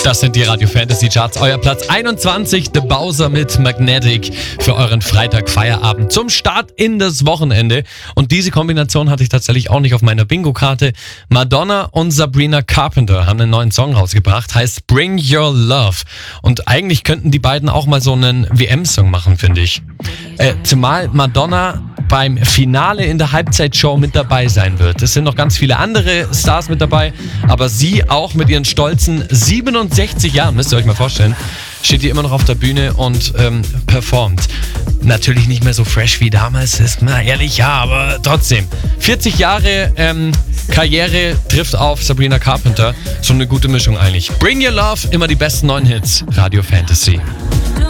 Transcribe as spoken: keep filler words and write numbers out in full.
Das sind die Radio Fantasy Charts. Euer Platz einundzwanzig, The Bowser mit Magnetic für euren Freitag-Feierabend zum Start in das Wochenende. Und diese Kombination hatte ich tatsächlich auch nicht auf meiner Bingo-Karte. Madonna und Sabrina Carpenter haben einen neuen Song rausgebracht, heißt Bring Your Love. Und eigentlich könnten die beiden auch mal so einen W M-Song machen, finde ich. Äh, zumal Madonna beim Finale in der Halbzeitshow mit dabei sein wird. Es sind noch ganz viele andere Stars mit dabei, aber sie auch mit ihren stolzen siebenundsechzig Jahren, müsst ihr euch mal vorstellen, steht die immer noch auf der Bühne und ähm, performt. Natürlich nicht mehr so fresh wie damals, ist mal ehrlich, ja, aber trotzdem. vierzig Jahre ähm, Karriere trifft auf Sabrina Carpenter. So eine gute Mischung eigentlich. Bring Your Love, immer die besten neuen Hits. Radio Fantasy.